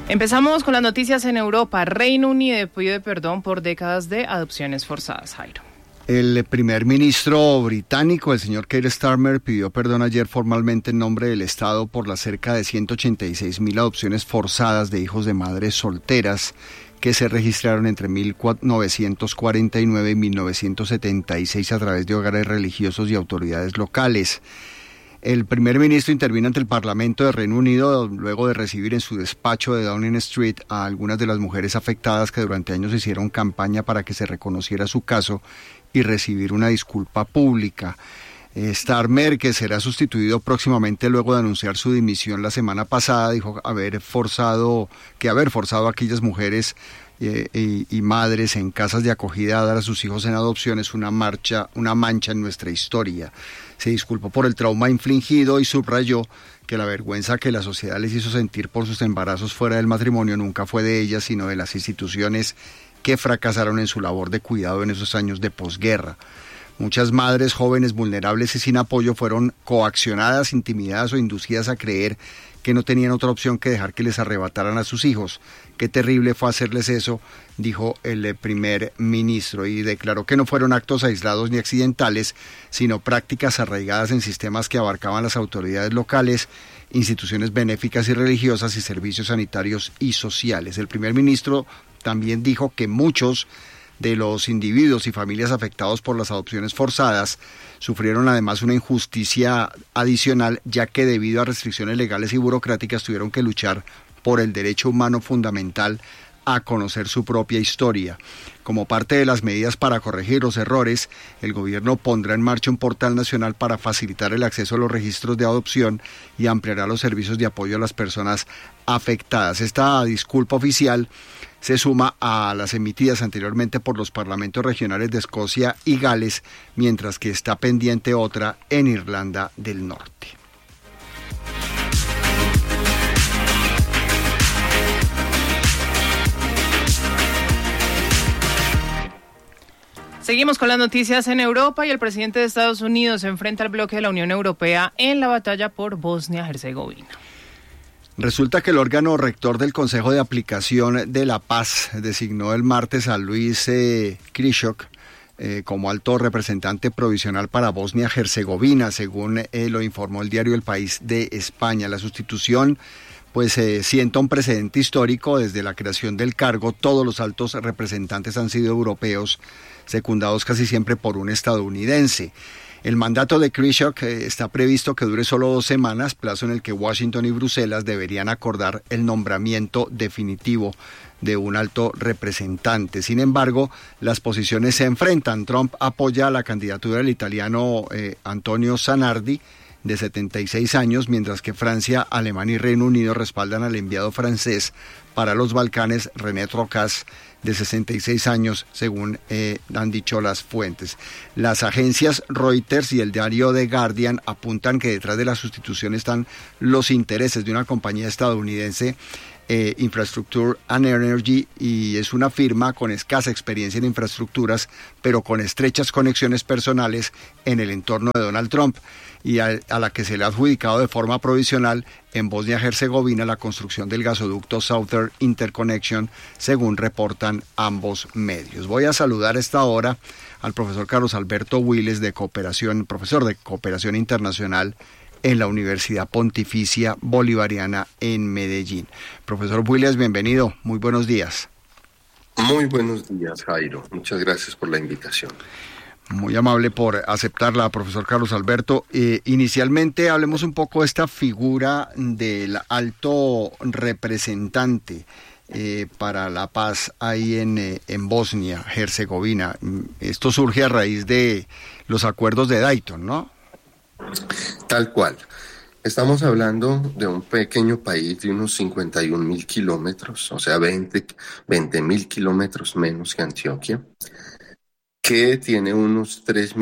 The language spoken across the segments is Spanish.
Empezamos con las noticias en Europa. Reino Unido pide perdón por décadas de adopciones forzadas, Jairo. El primer ministro británico, el señor Keir Starmer, pidió perdón ayer formalmente en nombre del Estado por las cerca de 186.000 adopciones forzadas de hijos de madres solteras que se registraron entre 1949 y 1976 a través de hogares religiosos y autoridades locales. El primer ministro intervino ante el Parlamento de Reino Unido luego de recibir en su despacho de Downing Street a algunas de las mujeres afectadas que durante años hicieron campaña para que se reconociera su caso y recibir una disculpa pública. Starmer, que será sustituido próximamente luego de anunciar su dimisión la semana pasada, dijo haber forzado a aquellas mujeres y madres en casas de acogida a dar a sus hijos en adopción es una mancha en nuestra historia. Se disculpó por el trauma infligido y subrayó que la vergüenza que la sociedad les hizo sentir por sus embarazos fuera del matrimonio nunca fue de ellas, sino de las instituciones que fracasaron en su labor de cuidado en esos años de posguerra. Muchas madres jóvenes, vulnerables y sin apoyo fueron coaccionadas, intimidadas o inducidas a creer que no tenían otra opción que dejar que les arrebataran a sus hijos. Qué terrible fue hacerles eso, dijo el primer ministro, y declaró que no fueron actos aislados ni accidentales, sino prácticas arraigadas en sistemas que abarcaban las autoridades locales, instituciones benéficas y religiosas y servicios sanitarios y sociales. El primer ministro también dijo que muchos de los individuos y familias afectados por las adopciones forzadas sufrieron además una injusticia adicional, ya que debido a restricciones legales y burocráticas tuvieron que luchar por el derecho humano fundamental a conocer su propia historia. Como parte de las medidas para corregir los errores, el gobierno pondrá en marcha un portal nacional para facilitar el acceso a los registros de adopción y ampliará los servicios de apoyo a las personas afectadas. Esta disculpa oficial se suma a las emitidas anteriormente por los parlamentos regionales de Escocia y Gales, mientras que está pendiente otra en Irlanda del Norte. Seguimos con las noticias en Europa y el presidente de Estados Unidos se enfrenta al bloque de la Unión Europea en la batalla por Bosnia-Herzegovina. Resulta que el órgano rector del Consejo de Aplicación de la Paz designó el martes a Luis Krychoch como alto representante provisional para Bosnia-Herzegovina, según lo informó el diario El País de España. La sustitución sienta un precedente histórico. Desde la creación del cargo, todos los altos representantes han sido europeos, secundados casi siempre por un estadounidense. El mandato de Krychoch está previsto que dure solo 2 semanas, plazo en el que Washington y Bruselas deberían acordar el nombramiento definitivo de un alto representante. Sin embargo, las posiciones se enfrentan. Trump apoya la candidatura del italiano Antonio Zanardi, de 76 años, mientras que Francia, Alemania y Reino Unido respaldan al enviado francés para los Balcanes, René Trocas, de 66 años, según han dicho las fuentes. Las agencias Reuters y el diario The Guardian apuntan que detrás de la sustitución están los intereses de una compañía estadounidense, Infrastructure and Energy, y es una firma con escasa experiencia en infraestructuras, pero con estrechas conexiones personales en el entorno de Donald Trump, y a la que se le ha adjudicado de forma provisional en Bosnia-Herzegovina la construcción del gasoducto Southern Interconnection, según reportan ambos medios. Voy a saludar a esta hora al profesor Carlos Alberto Willes, profesor de Cooperación Internacional en la Universidad Pontificia Bolivariana en Medellín. Profesor Willes, bienvenido, muy buenos días. Muy buenos días, Jairo. Muchas gracias por la invitación. Muy amable por aceptarla, profesor Carlos Alberto. Inicialmente hablemos un poco de esta figura del alto representante para la paz ahí en Bosnia-Herzegovina. Esto surge a raíz de los acuerdos de Dayton, ¿no? Tal cual. Estamos hablando de un pequeño país de unos 51.000 kilómetros, o sea, 20.000 kilómetros menos que Antioquia, que tiene unos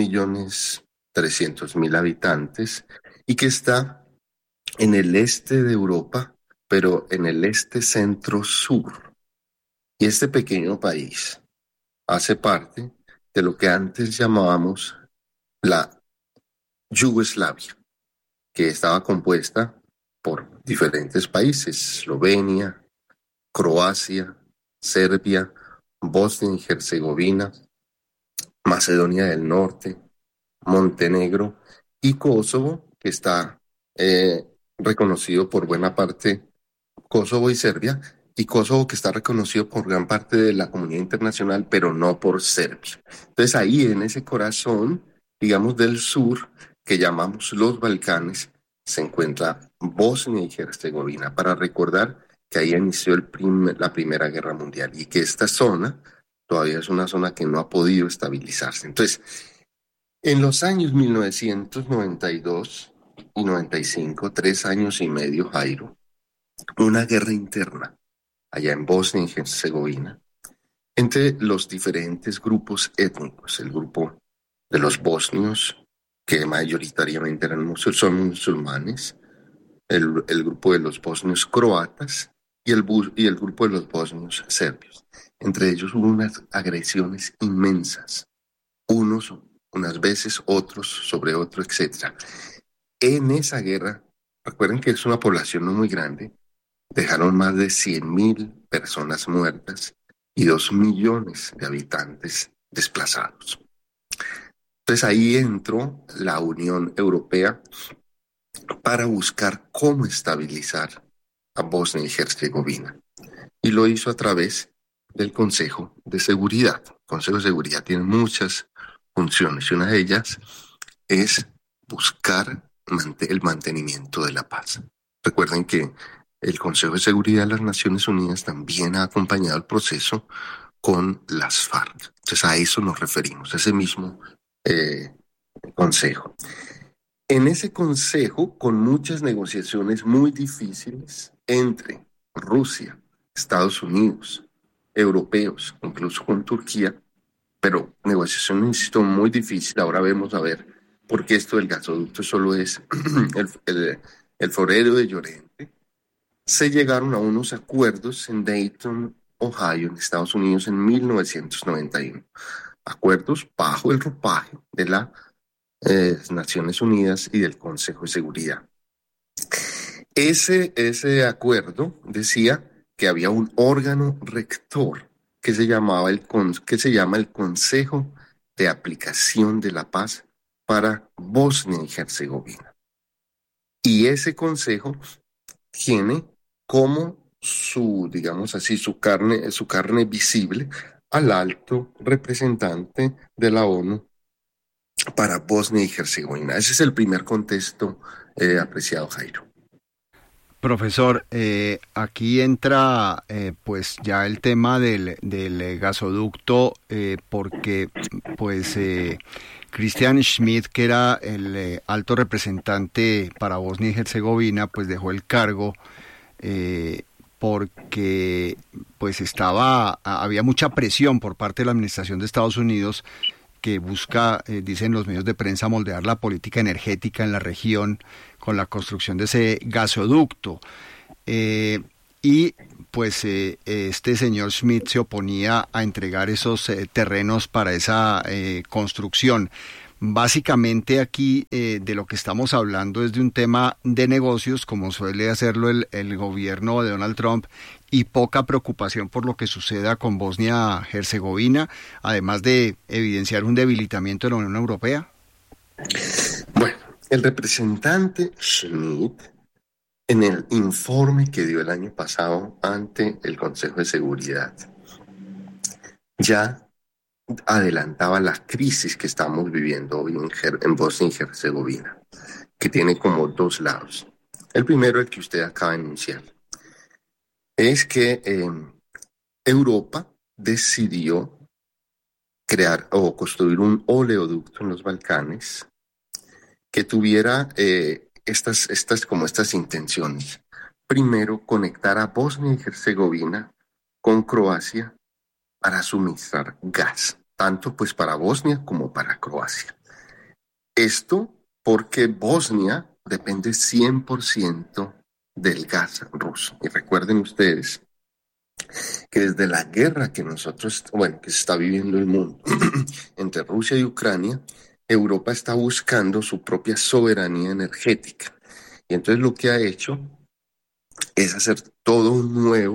3.300.000 habitantes y que está en el este de Europa, pero en el este centro-sur. Y este pequeño país hace parte de lo que antes llamábamos la Yugoslavia, que estaba compuesta por diferentes países: Eslovenia, Croacia, Serbia, Bosnia y Herzegovina, Macedonia del Norte, Montenegro y Kosovo, que está reconocido por buena parte, Kosovo y Serbia, y Kosovo que está reconocido por gran parte de la comunidad internacional, pero no por Serbia. Entonces ahí en ese corazón, digamos, del sur, que llamamos los Balcanes, se encuentra Bosnia y Herzegovina, para recordar que ahí inició la Primera Guerra Mundial y que esta zona todavía es una zona que no ha podido estabilizarse. Entonces, en los años 1992 y 95, 3 años y medio, Jairo, una guerra interna allá en Bosnia y Herzegovina entre los diferentes grupos étnicos, el grupo de los bosnios, que mayoritariamente son musulmanes, el grupo de los bosnios croatas y el grupo de los bosnios serbios. Entre ellos hubo unas agresiones inmensas, unas veces, otros sobre otros, etc. En esa guerra, recuerden que es una población no muy grande, dejaron más de 100.000 personas muertas y 2 millones de habitantes desplazados. Entonces ahí entró la Unión Europea para buscar cómo estabilizar a Bosnia y Herzegovina. Y lo hizo a través del Consejo de Seguridad. El Consejo de Seguridad tiene muchas funciones y una de ellas es buscar el mantenimiento de la paz. Recuerden que el Consejo de Seguridad de las Naciones Unidas también ha acompañado el proceso con las FARC. Entonces a eso nos referimos, a ese mismo consejo. En ese consejo, con muchas negociaciones muy difíciles entre Rusia, Estados Unidos, europeos, incluso con Turquía, pero negociaciones, insisto, muy difíciles. Ahora vamos a ver por qué esto del gasoducto solo es el florero de Llorente. Se llegaron a unos acuerdos en Dayton, Ohio, en Estados Unidos, en 1991. Acuerdos bajo el ropaje de las Naciones Unidas y del Consejo de Seguridad. Ese acuerdo decía que había un órgano rector que se llama el Consejo de Aplicación de la Paz para Bosnia y Herzegovina. Y ese consejo tiene como digamos así, su carne visible al alto representante de la ONU para Bosnia y Herzegovina. Ese es el primer contexto, apreciado Jairo. Profesor, aquí entra pues ya el tema del gasoducto, porque pues Christian Schmidt, que era el alto representante para Bosnia y Herzegovina, pues dejó el cargo porque pues había mucha presión por parte de la administración de Estados Unidos, que busca, dicen los medios de prensa, moldear la política energética en la región con la construcción de ese gasoducto. Y pues este señor Schmidt se oponía a entregar esos terrenos para esa construcción. Básicamente aquí de lo que estamos hablando es de un tema de negocios, como suele hacerlo el gobierno de Donald Trump, y poca preocupación por lo que suceda con Bosnia-Herzegovina, además de evidenciar un debilitamiento de la Unión Europea. Bueno, el representante Schmidt, en el informe que dio el año pasado ante el Consejo de Seguridad, ya adelantaba la crisis que estamos viviendo hoy en Bosnia y Herzegovina, que tiene como dos lados. El primero, el que usted acaba de enunciar, es que Europa decidió crear o construir un oleoducto en los Balcanes que tuviera estas intenciones. Primero, conectar a Bosnia y Herzegovina con Croacia para suministrar gas, tanto pues para Bosnia como para Croacia. Esto porque Bosnia depende 100% del gas ruso. Y recuerden ustedes que desde la guerra que se está viviendo el mundo entre Rusia y Ucrania, Europa está buscando su propia soberanía energética. Y entonces lo que ha hecho es hacer todo un nuevo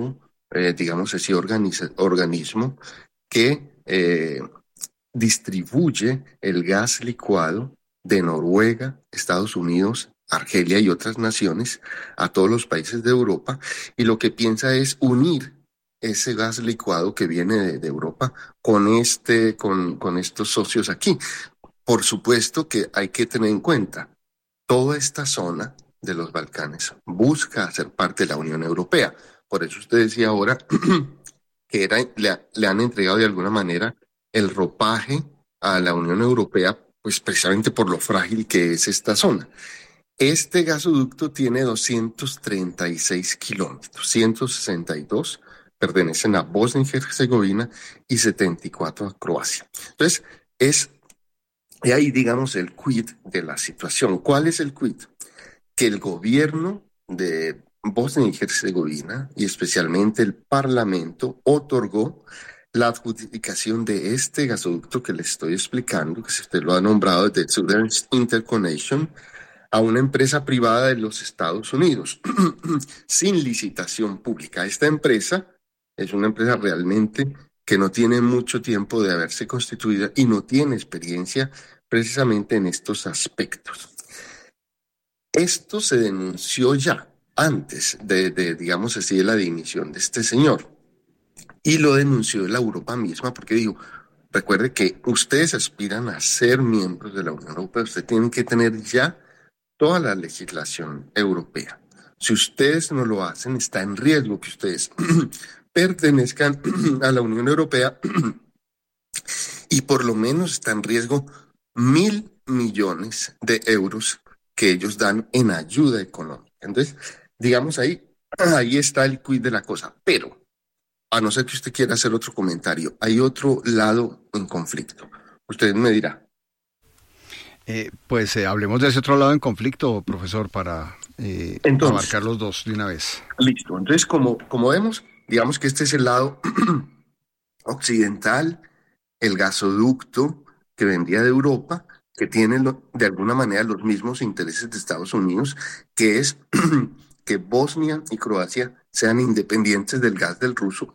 digamos así, organismo que distribuye el gas licuado de Noruega, Estados Unidos, Argelia y otras naciones a todos los países de Europa, y lo que piensa es unir ese gas licuado que viene de Europa con estos socios aquí. Por supuesto que hay que tener en cuenta, toda esta zona de los Balcanes busca ser parte de la Unión Europea. Por eso usted decía ahora que le han entregado de alguna manera el ropaje a la Unión Europea, pues precisamente por lo frágil que es esta zona. Este gasoducto tiene 236 kilómetros, 162 pertenecen a Bosnia y Herzegovina y 74 a Croacia. Entonces, y ahí digamos el quid de la situación. ¿Cuál es el quid? Que el gobierno de Bosnia y Herzegovina, y especialmente el Parlamento, otorgó la adjudicación de este gasoducto que les estoy explicando, que usted lo ha nombrado de Southern Interconnection, a una empresa privada de los Estados Unidos, sin licitación pública. Esta empresa es una empresa realmente que no tiene mucho tiempo de haberse constituido y no tiene experiencia precisamente en estos aspectos. Esto se denunció ya antes digamos así, de la dimisión de este señor. Y lo denunció la Europa misma porque dijo, recuerde que ustedes aspiran a ser miembros de la Unión Europea, ustedes tienen que tener ya toda la legislación europea. Si ustedes no lo hacen, está en riesgo que ustedes pertenezcan a la Unión Europea y por lo menos está en riesgo 1.000 millones de euros que ellos dan en ayuda económica. Entonces, digamos ahí está el quid de la cosa. Pero, a no ser que usted quiera hacer otro comentario, hay otro lado en conflicto. Usted me dirá. Pues hablemos de ese otro lado en conflicto, profesor, para abarcar los dos de una vez. Listo. Entonces, como vemos, digamos que este es el lado occidental, el gasoducto que vendría de Europa, que tiene de alguna manera los mismos intereses de Estados Unidos, que es que Bosnia y Croacia sean independientes del gas ruso,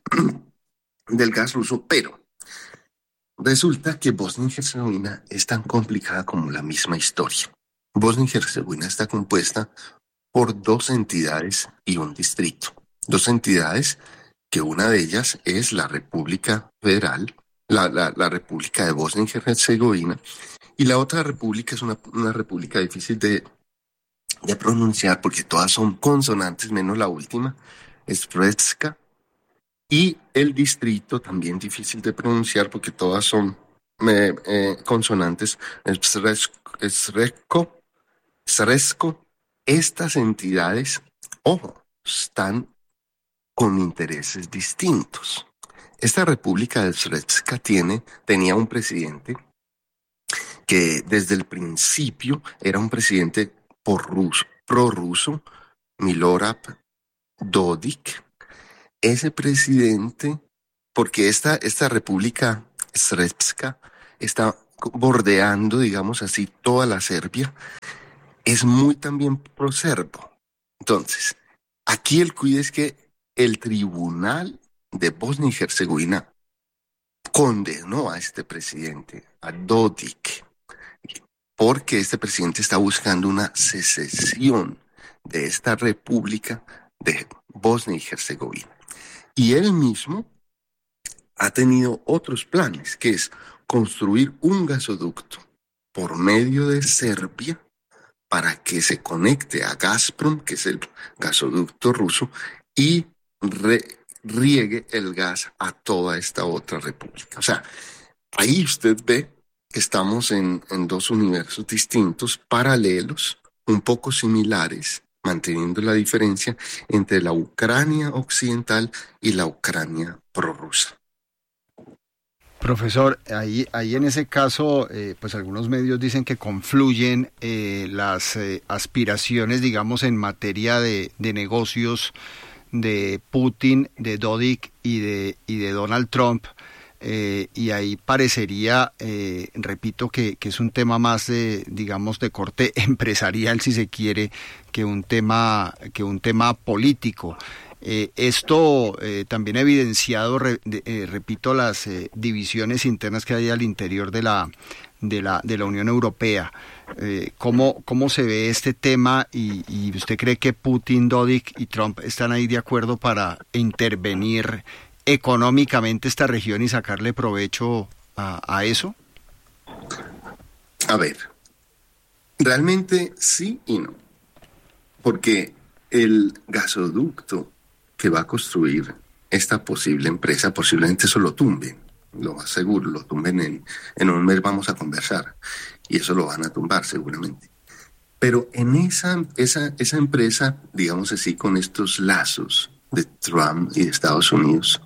pero resulta que Bosnia y Herzegovina es tan complicada como la misma historia. Bosnia y Herzegovina está compuesta por 2 entidades y un distrito. 2 entidades que una de ellas es la República Federal, la República de Bosnia y Herzegovina, y la otra república es una república difícil de pronunciar porque todas son consonantes menos la última, Srpska, y el distrito también difícil de pronunciar porque todas son consonantes, Sresko. Estas entidades, ojo, están con intereses distintos. Esta república de Srpska tenía un presidente que desde el principio era un presidente prorruso, Milorad Dodik. Ese presidente, porque esta república Srpska está bordeando, digamos así, toda la Serbia, es muy también proserbo. Entonces, aquí el cuidado es que el tribunal de Bosnia y Herzegovina condenó a este presidente, a Dodik, porque este presidente está buscando una secesión de esta república de Bosnia y Herzegovina. Y él mismo ha tenido otros planes, que es construir un gasoducto por medio de Serbia para que se conecte a Gazprom, que es el gasoducto ruso, y riegue el gas a toda esta otra república. O sea, ahí usted ve que estamos en 2 universos distintos, paralelos, un poco similares, manteniendo la diferencia entre la Ucrania occidental y la Ucrania prorrusa. Profesor, ahí en ese caso, pues algunos medios dicen que confluyen las aspiraciones, digamos, en materia de negocios de Putin, de Dodik y de Donald Trump, y ahí parecería, repito, que es un tema más digamos, de corte empresarial, si se quiere, que un tema político. Esto también ha evidenciado, repito, las divisiones internas que hay al interior de la Unión Europea. ¿Cómo se ve este tema y usted cree que Putin, Dodik y Trump están ahí de acuerdo para intervenir económicamente esta región y sacarle provecho a eso? A ver, realmente sí y no, porque el gasoducto que va a construir esta posible empresa, posiblemente eso lo tumben, lo más seguro, lo tumben en un mes, vamos a conversar, y eso lo van a tumbar seguramente. Pero en esa empresa, digamos así, con estos lazos de Trump y de Estados Unidos,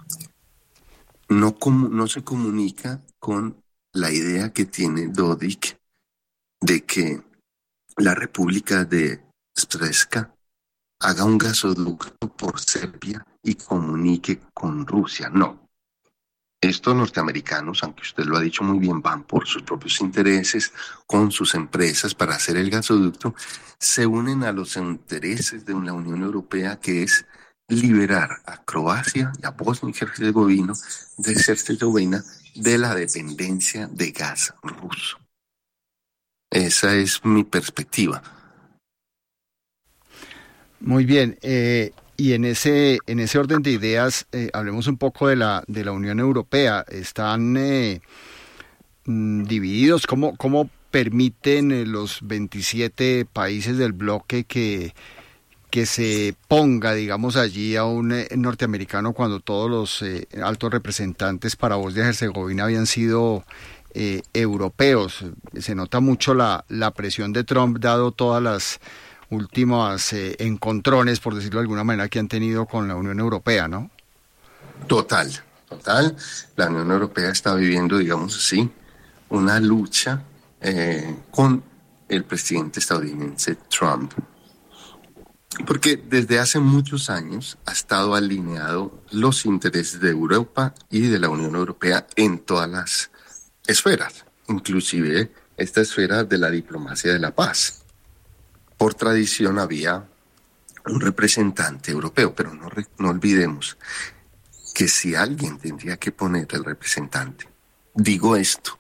no se comunica con la idea que tiene Dodik de que la República de Srpska haga un gasoducto por Serbia y comunique con Rusia. No. Estos norteamericanos, aunque usted lo ha dicho muy bien, van por sus propios intereses, con sus empresas para hacer el gasoducto, se unen a los intereses de la Unión Europea, que es liberar a Croacia y a Bosnia y Herzegovina de la dependencia de gas ruso. Esa es mi perspectiva. Muy bien, y en ese orden de ideas, hablemos un poco de la Unión Europea. Están divididos. ¿Cómo permiten los 27 países del bloque que se ponga, digamos, allí a un norteamericano cuando todos los altos representantes para Bosnia y Herzegovina habían sido europeos? Se nota mucho la presión de Trump, dado todas las últimas encontrones, por decirlo de alguna manera, que han tenido con la Unión Europea, ¿no? Total. La Unión Europea está viviendo, digamos así, una lucha con el presidente estadounidense Trump, porque desde hace muchos años ha estado alineado los intereses de Europa y de la Unión Europea en todas las esferas, inclusive esta esfera de la diplomacia de la paz. Por tradición había un representante europeo, pero no olvidemos que si alguien tendría que poner el representante, digo esto,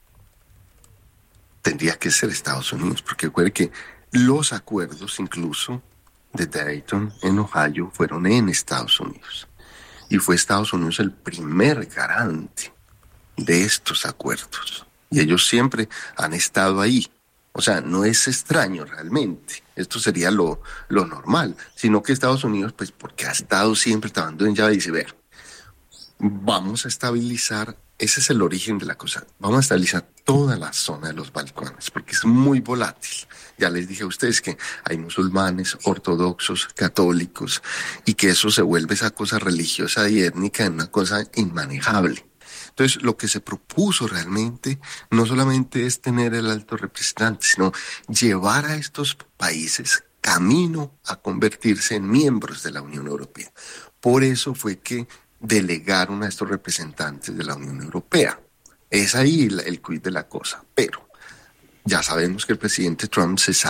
tendría que ser Estados Unidos, porque recuerde que los acuerdos incluso de Dayton en Ohio fueron en Estados Unidos, y fue Estados Unidos el primer garante de estos acuerdos, y ellos siempre han estado ahí. O sea, no es extraño realmente, esto sería lo normal, sino que Estados Unidos, pues porque ha estado siempre trabajando en llave, dice, ver, vamos a estabilizar, ese es el origen de la cosa, vamos a estabilizar toda la zona de los Balcanes, porque es muy volátil. Ya les dije a ustedes que hay musulmanes, ortodoxos, católicos, y que eso se vuelve esa cosa religiosa y étnica en una cosa inmanejable. Entonces, lo que se propuso realmente no solamente es tener el alto representante, sino llevar a estos países camino a convertirse en miembros de la Unión Europea. Por eso fue que delegaron a estos representantes de la Unión Europea. Es ahí el quid de la cosa. Pero ya sabemos que el presidente Trump se